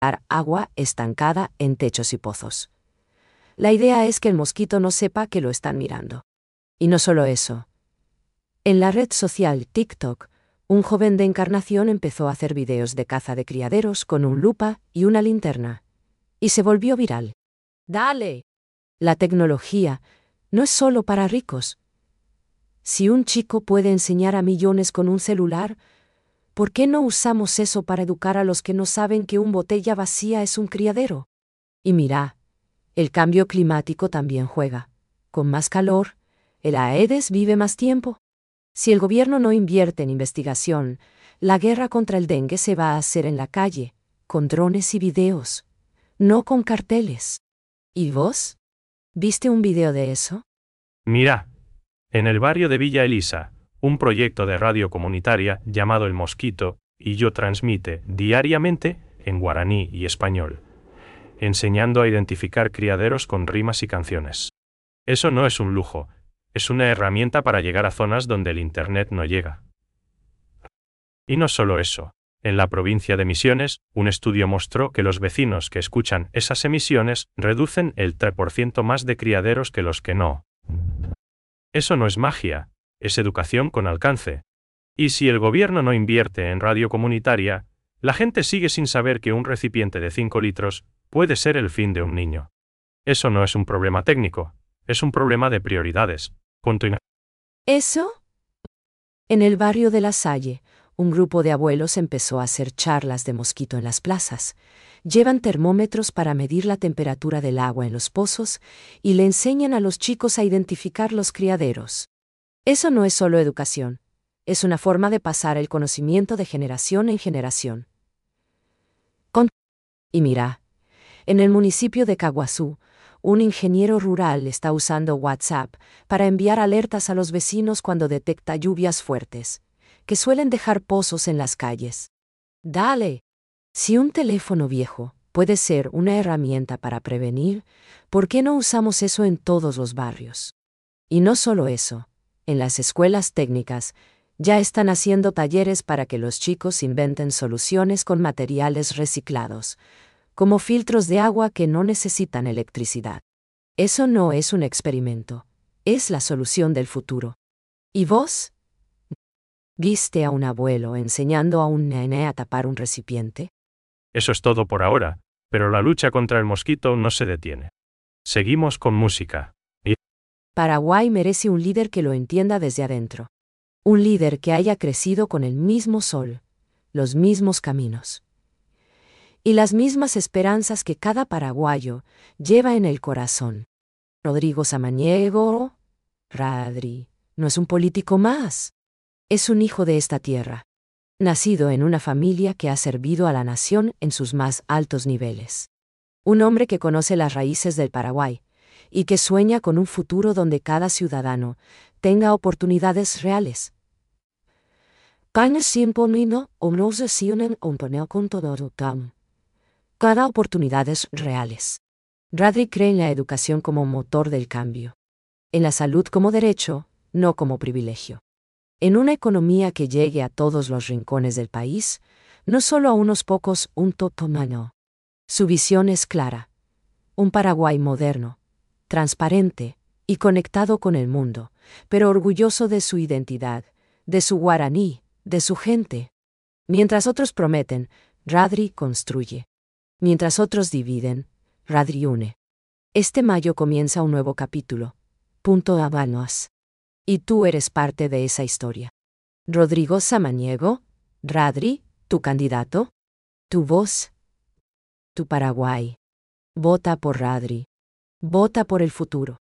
agua estancada en techos y pozos. La idea es que el mosquito no sepa que lo están mirando. Y no solo eso. En la red social TikTok, un joven de Encarnación empezó a hacer videos de caza de criaderos con un lupa y una linterna. Y se volvió viral. ¡Dale! La tecnología no es solo para ricos. Si un chico puede enseñar a millones con un celular, ¿por qué no usamos eso para educar a los que no saben que una botella vacía es un criadero? Y mira, el cambio climático también juega. Con más calor, el Aedes vive más tiempo. Si el gobierno no invierte en investigación, la guerra contra el dengue se va a hacer en la calle, con drones y videos, no con carteles. ¿Y vos? ¿Viste un video de eso? Mira, en el barrio de Villa Elisa, un proyecto de radio comunitaria llamado El Mosquito y yo transmite diariamente en guaraní y español, enseñando a identificar criaderos con rimas y canciones. Eso no es un lujo, es una herramienta para llegar a zonas donde el Internet no llega. Y no solo eso. En la provincia de Misiones, un estudio mostró que los vecinos que escuchan esas emisiones reducen el 3% más de criaderos que los que no. Eso no es magia, es educación con alcance. Y si el gobierno no invierte en radio comunitaria, la gente sigue sin saber que un recipiente de 5 litros puede ser el fin de un niño. Eso no es un problema técnico, es un problema de prioridades. Punto. ¿Eso? En el barrio de La Salle, un grupo de abuelos empezó a hacer charlas de mosquito en las plazas. Llevan termómetros para medir la temperatura del agua en los pozos y le enseñan a los chicos a identificar los criaderos. Eso no es solo educación, es una forma de pasar el conocimiento de generación en generación. Y mira, en el municipio de Caguazú, un ingeniero rural está usando WhatsApp para enviar alertas a los vecinos cuando detecta lluvias fuertes, que suelen dejar pozos en las calles. ¡Dale! Si un teléfono viejo puede ser una herramienta para prevenir, ¿por qué no usamos eso en todos los barrios? Y no solo eso, en las escuelas técnicas ya están haciendo talleres para que los chicos inventen soluciones con materiales reciclados, como filtros de agua que no necesitan electricidad. Eso no es un experimento, es la solución del futuro. ¿Y vos? ¿Viste a un abuelo enseñando a un nene a tapar un recipiente? Eso es todo por ahora, pero la lucha contra el mosquito no se detiene. Seguimos con música. Paraguay merece un líder que lo entienda desde adentro. Un líder que haya crecido con el mismo sol, los mismos caminos y las mismas esperanzas que cada paraguayo lleva en el corazón. Rodrigo Samaniego, Radri, no es un político más. Es un hijo de esta tierra, nacido en una familia que ha servido a la nación en sus más altos niveles. Un hombre que conoce las raíces del Paraguay y que sueña con un futuro donde cada ciudadano tenga oportunidades reales. Cada oportunidades reales. Radri cree en la educación como motor del cambio. En la salud como derecho, no como privilegio. En una economía que llegue a todos los rincones del país, no solo a unos pocos, un totomano. Su visión es clara. Un Paraguay moderno, transparente y conectado con el mundo, pero orgulloso de su identidad, de su guaraní, de su gente. Mientras otros prometen, Radri construye. Mientras otros dividen, Radri une. Este mayo comienza un nuevo capítulo. Habanos. Y tú eres parte de esa historia. Rodrigo Samaniego, Radri, tu candidato, tu voz, tu Paraguay. Vota por Radri. Vota por el futuro.